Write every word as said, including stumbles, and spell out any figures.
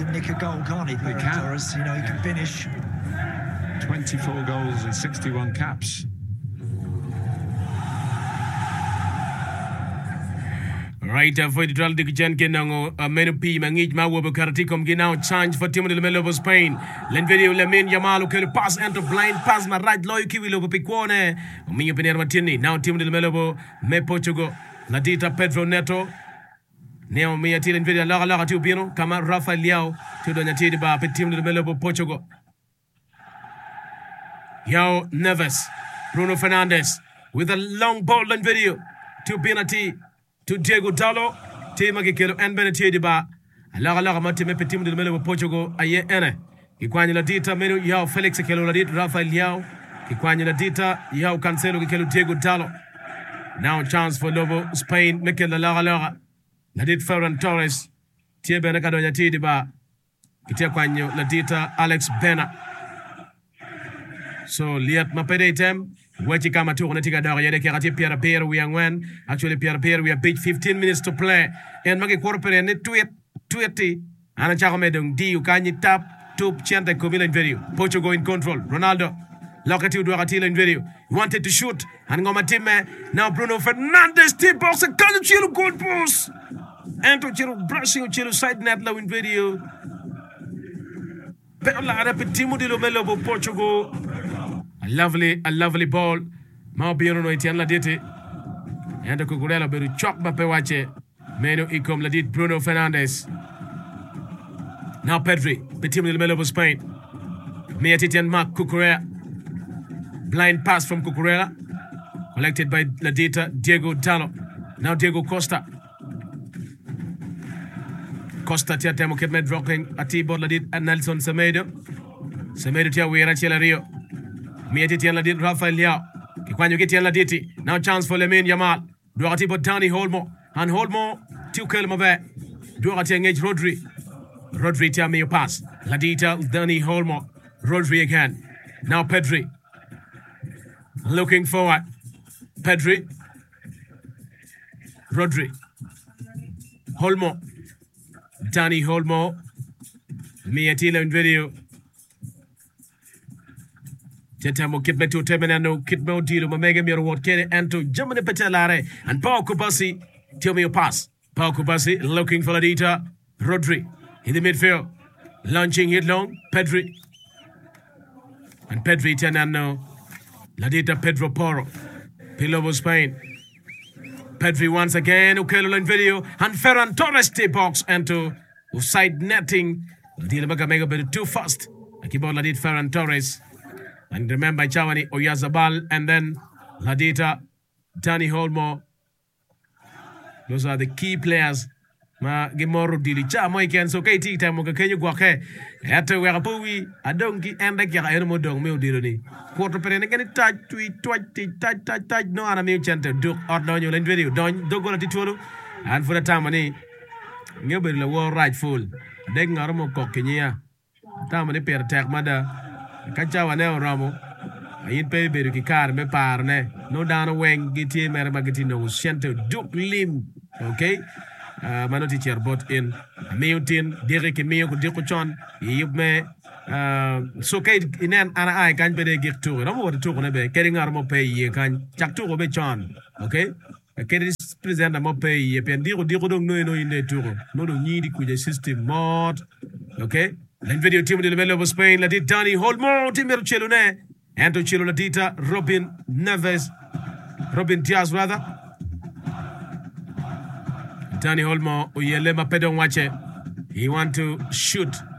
can nick a goal, can't he? Ferran can. Torres, you know, he can finish. twenty-four goals in sixty-one caps. Right, uh, for the trial, the Jan Kenango, a menu P, Mangit Mawo, Karatikom, Ginao, change for Timon in the middle of Spain. Len video, Lamin Yamal, who can pass into blind pass, my right, Loyki will Piquone, Minu Pinero Martini, now Timon in the middle of Me Portugal, Nadita Pedro Neto, Neo Miatil and video, Lara Lara Tubino, Kama Rafa Liao, to the Natiba, Tim in the middle of Portugal. Yao Neves, Bruno Fernandes, with a long ball and video to Benati. To Diego Dallo, Tema Kilo and Benetti ba. Alaga Laga Matime Petim de Melo Portugal, Aye Ene. Kikwani la Dita, Menu Yao Felix Kelo Ladit, Rafael Yao. Kikwani la Dita, Yao Cancelo Kelo Diego Dallo. Now chance for Lobo, Spain, Mikel la Laga Laga. Ladit Ferran Torres, Tie Benacado Yati ba. Kitiakwanyo la Dita, Alex Bena. So Liat Mapede Tem. Wechi kama tu unatika dawa yede kati Pierre Pierre we angwen actually Pierre Pierre we are beat fifteen minutes to play and magi korpere ne tweet tweety ana chako medong di ukanyi tap tup chente komila in video Portugal in control Ronaldo lokati udwakati in video he wanted to shoot and ngoma time now Bruno Fernandes tip box and kanyu chilu goal post and to chilu brushing chilu side net low in video pero la repetimu di lo melo bo Portugal. A lovely, a lovely ball. Mao Biono itian la dite. And the Cucurella beru chok ba pewache. Meno ikom la dit Bruno Fernandes. Now Pedri, the team in the middle of Spain. Meatitian Mark Cucurella. Blind pass from Cucurella. Collected by Ladita Diego Dallo. Now Diego Costa. Costa tia temo ketmed rocking Atibo Ladit and Nelson Semedo. Semedo tia wera chela Rio. Mieti tian did Rafael Liao. Kikwanyo kitian la diti. Now chance for Lamine Yamal. Duarati but Dani Holmo. And Holmo, two Kelmave. Duarati engage Rodri. Rodri tia me pass. Ladita, Dani Holmo. Rodri again. Now Pedri. Looking forward. Pedri. Rodri. Holmo. Dani Holmo. Mieti in video. Tetamo kitme to temenano kitmo dilo mamega miro what kere anto Germany petelare and Pau Kubasi tell me a pass. Pau Kubasi looking for Ladita Rodri in the midfield. Launching hit long Pedri. And Pedri tenano Ladita Pedro Porro. Pilobo Spain. Pedri once again Ukelo in video and Ferran Torres tip box into side netting. Dilo mega mega bit too fast. Akibo Ladit Ferran Torres. And remember Chawani Oyazabal and then Ladita, Dani Holmo. Those are the key players. Ma Gimoro Dili Chamo can so Katie Tamoka Kenya Guake. After we are Pui, a donkey and the Gaemo Dong Mil Diloni. Quarter pen again, touch, tweet, twenty, touch, touch, touch, no anime chanter, do or don you video, don't go to Titolo. And for the time, money, you will the war rightful. Deng Armo Cokinia. Tamani per attack mother. Kachawa neo ramo ayin pe beru ki kar me parne no dano weng giti mere magiti no shente duk lim okay uh, mano teacher bot in meutin Derek Meo ko diko chon yib me uh, so kay inen ana ay kan be de gik tu no mo tu ko ne be keri ngar mo pe ye kan chak tu ko be chon okay keri present mo pe ye pen diko diko dong no no inde tu ko no do nyidi ku je system mod okay. Then video team in the middle of Spain, Ladit Dani Holmo, Timir Chelune, and to Cheluladita, Robin Neves, Robin Diaz rather. Dani Holmo, Uyelema Pedon Wache. He want to shoot